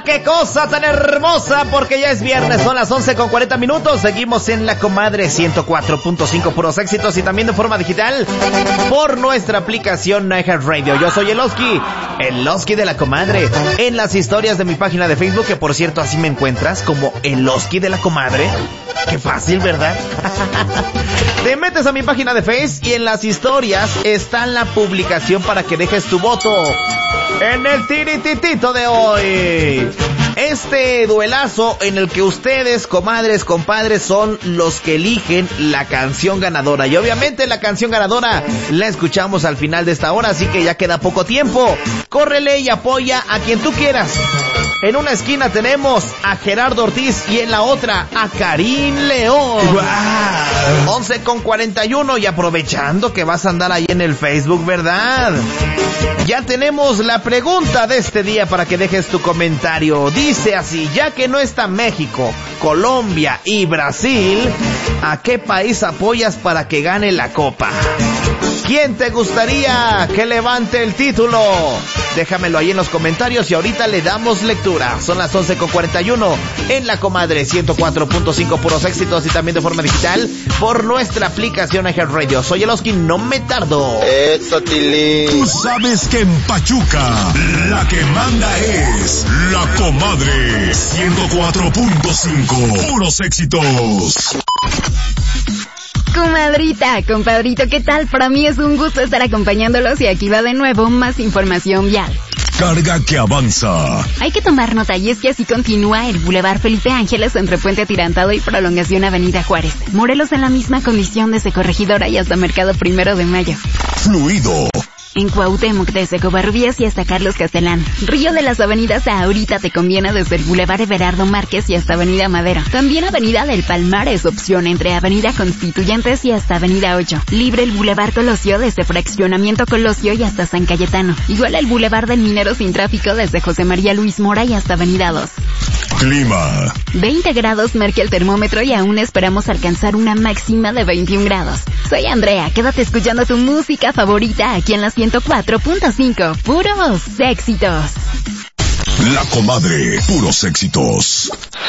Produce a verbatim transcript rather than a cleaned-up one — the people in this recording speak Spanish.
qué cosa tan hermosa, porque ya es viernes, son las once con cuarenta minutos. Seguimos en La Comadre ciento cuatro punto cinco, puros éxitos, y también de forma digital por nuestra aplicación iHeartRadio. Yo soy el Oski, el Oski de La Comadre. En las historias de mi página de Facebook, que por cierto así me encuentras, como el Oski de La Comadre. Qué fácil, ¿verdad? Te metes a mi página de Facebook y en las historias está la publicación para que dejes tu voto en el tirititito de hoy. Este duelazo en el que ustedes, comadres, compadres, son los que eligen la canción ganadora. Y obviamente la canción ganadora la escuchamos al final de esta hora, así que ya queda poco tiempo. Córrele y apoya a quien tú quieras. En una esquina tenemos a Gerardo Ortiz y en la otra a Karim León. Wow. once con cuarenta y uno, y aprovechando que vas a andar ahí en el Facebook, ¿verdad? Ya tenemos la pregunta de este día para que dejes tu comentario. Dice así: ya que no está México, Colombia y Brasil, ¿a qué país apoyas para que gane la copa? ¿Quién te gustaría que levante el título? Déjamelo ahí en los comentarios y ahorita le damos lectura. Son las once con cuarenta y uno en La Comadre ciento cuatro punto cinco, puros éxitos, y también de forma digital por nuestra aplicación iHeartRadio. Soy el Oski, no me tardo. Eso, Tilín. Tú sabes que en Pachuca la que manda es La Comadre ciento cuatro punto cinco, puros éxitos. Comadrita, compadrito, ¿qué tal? Para mí es un gusto estar acompañándolos y aquí va de nuevo más información vial. Carga que avanza. Hay que tomar nota, y es que así continúa el Boulevard Felipe Ángeles entre Puente Atirantado y Prolongación Avenida Juárez. Morelos en la misma condición desde Corregidora y hasta Mercado Primero de Mayo. Fluido. En Cuauhtémoc desde Covarrubias y hasta Carlos Castelán. Río de las Avenidas a ahorita te conviene desde el Boulevard Everardo Márquez y hasta Avenida Madero. También Avenida del Palmar es opción entre Avenida Constituyentes y hasta Avenida ocho. Libre el Boulevard Colosio desde Fraccionamiento Colosio y hasta San Cayetano. Igual el Boulevard del Minero sin tráfico desde José María Luis Mora y hasta Avenida dos. Clima. veinte grados marca el termómetro y aún esperamos alcanzar una máxima de veintiún grados. Soy Andrea, quédate escuchando tu música favorita aquí en la ciento cuatro punto cinco, puros éxitos. La Comadre, puros éxitos.